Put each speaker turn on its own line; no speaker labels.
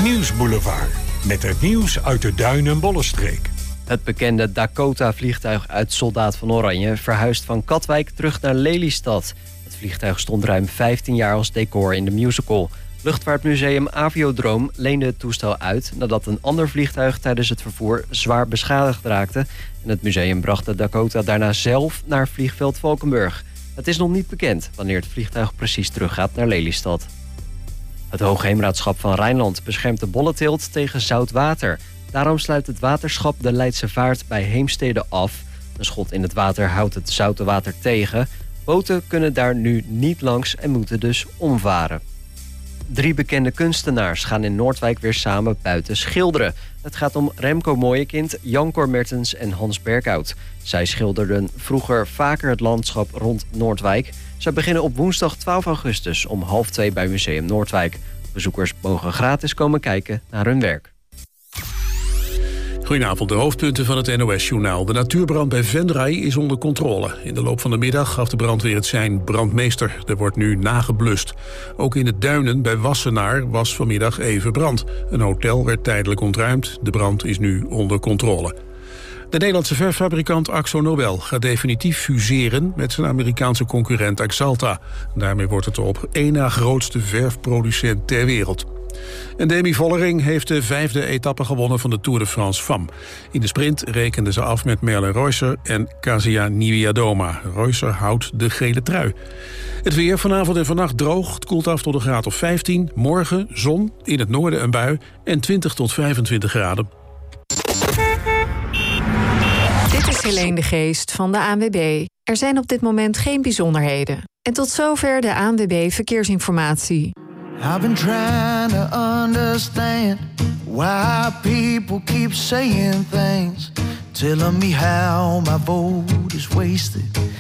Nieuwsboulevard. Met het nieuws uit de Duin- en Bollenstreek.
Het bekende Dakota-vliegtuig uit Soldaat van Oranje verhuist van Katwijk terug naar Lelystad. Het vliegtuig stond ruim 15 jaar als decor in de musical. Luchtvaartmuseum Aviodroom leende het toestel uit nadat een ander vliegtuig tijdens het vervoer zwaar beschadigd raakte. En het museum bracht de Dakota daarna zelf naar vliegveld Valkenburg. Het is nog niet bekend wanneer het vliegtuig precies teruggaat naar Lelystad. Het Hoogheemraadschap van Rijnland beschermt de bollenteelt tegen zout water. Daarom sluit het waterschap de Leidse Vaart bij Heemstede af. Een schot in het water houdt het zoute water tegen. Boten kunnen daar nu niet langs en moeten dus omvaren. 3 bekende kunstenaars gaan in Noordwijk weer samen buiten schilderen. Het gaat om Remco Mooiekind, Jan Cor Mertens en Hans Berkhout. Zij schilderden vroeger vaker het landschap rond Noordwijk. Zij beginnen op woensdag 12 augustus om 1:30 bij Museum Noordwijk. Bezoekers mogen gratis komen kijken naar hun werk.
Goedenavond, de hoofdpunten van het NOS-journaal. De natuurbrand bij Venray is onder controle. In de loop van de middag gaf de brandweer het sein brandmeester. Er wordt nu nageblust. Ook in het Duinen bij Wassenaar was vanmiddag even brand. Een hotel werd tijdelijk ontruimd. De brand is nu onder controle. De Nederlandse verffabrikant Akzo Nobel gaat definitief fuseren met zijn Amerikaanse concurrent Axalta. Daarmee wordt het de op één na grootste verfproducent ter wereld. En Demi Vollering heeft de 5e etappe gewonnen van de Tour de France Femmes. In de sprint rekenden ze af met Merlin Reusser en Kasia Niewiadoma. Reusser houdt de gele trui. Het weer vanavond en vannacht droog. Het koelt af tot een graad of 15. Morgen zon, in het noorden een bui en 20 tot 25 graden.
Dit is Helene de Geest van de ANWB. Er zijn op dit moment geen bijzonderheden. En tot zover de ANWB Verkeersinformatie.
I've been trying to understand why people keep saying things, telling me how my vote is wasted.